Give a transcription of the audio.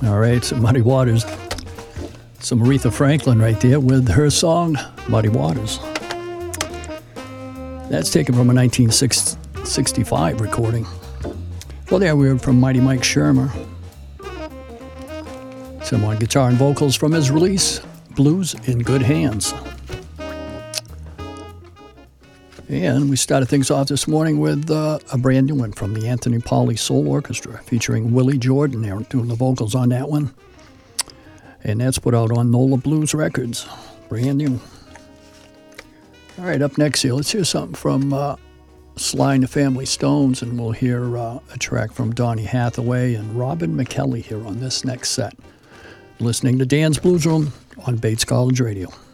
All right, so Muddy Waters. Some Aretha Franklin right there with her song, Muddy Waters. That's taken from a 1965 recording. Well, there we heard from Mighty Mike Shermer. Some on guitar and vocals from his release, Blues in Good Hands. And we started things off this morning with a brand new one from the Anthony Pauley Soul Orchestra, featuring Willie Jordan there doing the vocals on that one. And that's put out on NOLA Blues Records. Brand new. All right, up next here, let's hear something from Sly and the Family Stones, and we'll hear a track from Donny Hathaway and Robin McKelly here on this next set. Listening to Dan's Blues Room on Bates College Radio.